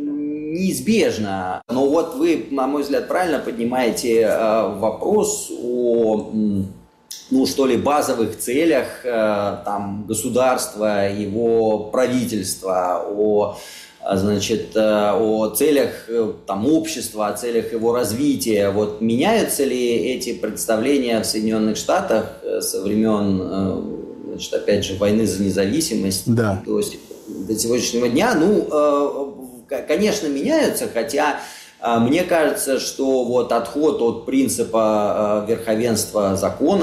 Speaker 4: неизбежно. Но вот вы, на мой взгляд, правильно поднимаете э, вопрос о... ну, что ли, базовых целях э, там, государства, его правительства, о, значит, э, о целях э, там, общества, о целях его развития. Вот меняются ли эти представления в Соединенных Штатах э, со времен, э, значит, опять же, войны за независимость
Speaker 1: да.
Speaker 4: до, до сегодняшнего дня? Ну, э, конечно, меняются, хотя... Мне кажется, что вот отход от принципа верховенства закона,